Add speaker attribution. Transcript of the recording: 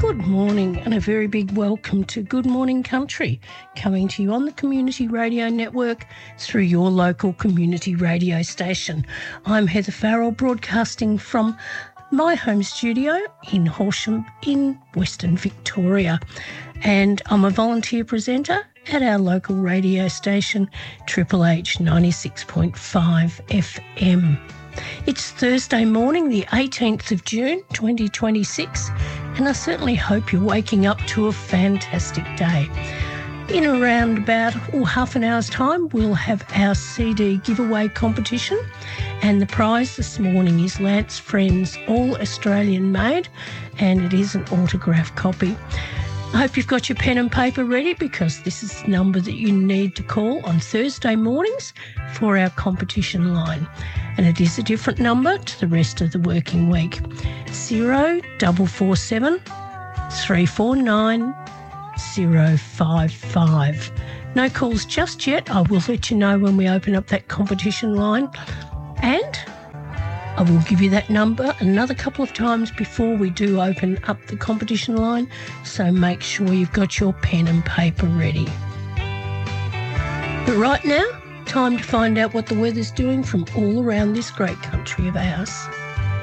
Speaker 1: Good morning and a very big welcome to Good Morning Country, coming to you on the Community Radio Network through your local community radio station. I'm Heather Farrell, broadcasting from my home studio in Horsham in Western Victoria, and I'm a volunteer presenter at our local radio station, Triple H 96.5 FM. It's Thursday morning, the 18th of June 2026, and I certainly hope you're waking up to a fantastic day. In around about half an hour's time, we'll have our CD giveaway competition, and the prize this morning is Lance Friend's All Australian Made, and it is an autographed copy. I hope you've got your pen and paper ready, because this is the number that you need to call on Thursday mornings for our competition line. And it is a different number to the rest of the working week. 0447 349 055. No calls just yet. I will let you know when we open up that competition line. And I will give you that number another couple of times before we do open up the competition line, so make sure you've got your pen and paper ready. But right now, time to find out what the weather's doing from all around this great country of ours.